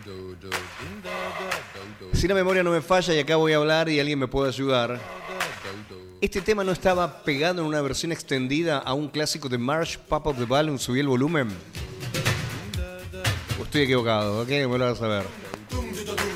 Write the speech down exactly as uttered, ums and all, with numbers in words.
Si la memoria no me falla y acá voy a hablar y alguien me puede ayudar, este tema no estaba pegado en una versión extendida a un clásico de March, Pop Up the Balloon, subí el volumen. O estoy equivocado, ¿ok? Me lo vas a ver.